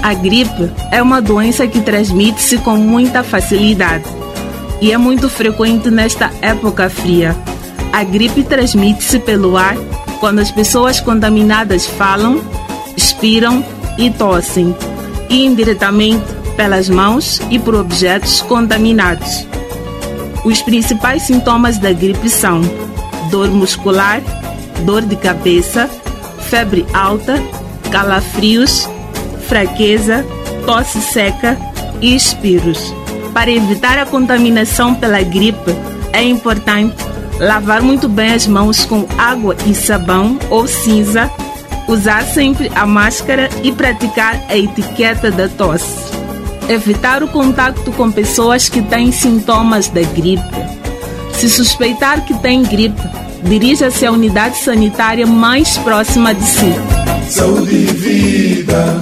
A gripe é uma doença que transmite-se com muita facilidade e é muito frequente nesta época fria. A gripe transmite-se pelo ar quando as pessoas contaminadas falam, expiram e tossem, e indiretamente pelas mãos e por objetos contaminados. Os principais sintomas da gripe são dor muscular, dor de cabeça, febre alta, calafrios, fraqueza, tosse seca e espirros. Para evitar a contaminação pela gripe, é importante lavar muito bem as mãos com água e sabão ou cinza, usar sempre a máscara e praticar a etiqueta da tosse. Evitar o contato com pessoas que têm sintomas da gripe. Se suspeitar que tem gripe, dirija-se à unidade sanitária mais próxima de si. Saúde e vida.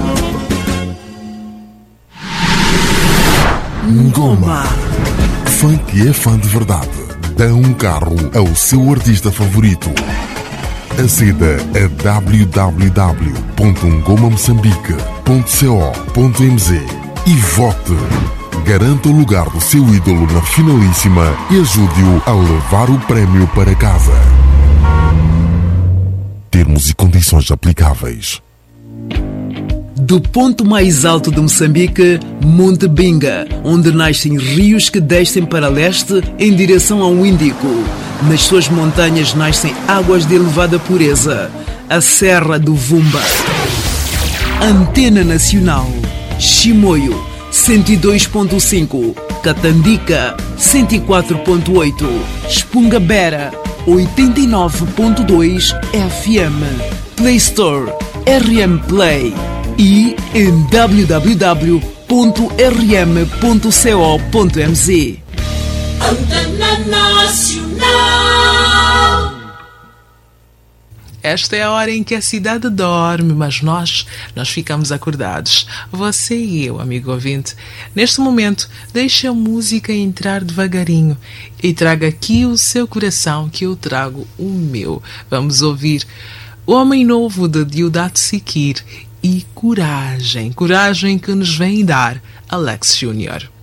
Ngoma. Funk é fã de verdade. Dá um carro ao seu artista favorito. Aceda a www.ngomamoçambique.co.mz e vote. Garanta o lugar do seu ídolo na finalíssima e ajude-o a levar o prémio para casa. Termos e condições aplicáveis. Do ponto mais alto de Moçambique, Monte Binga, onde nascem rios que descem para leste em direção ao Índico. Nas suas montanhas nascem águas de elevada pureza. A Serra do Vumba. Antena Nacional. Chimoio, 102.5. Catandica, 104.8. Espungabera, 89.2 FM. Play Store, RM Play. E em www.rm.co.mz. Antena Nacional. Esta é a hora em que a cidade dorme, mas nós ficamos acordados. Você e eu, amigo ouvinte. Neste momento, deixe a música entrar devagarinho e traga aqui o seu coração que eu trago o meu. Vamos ouvir O Homem Novo de Deodato Sikir e Coragem. Coragem que nos vem dar Alex Júnior.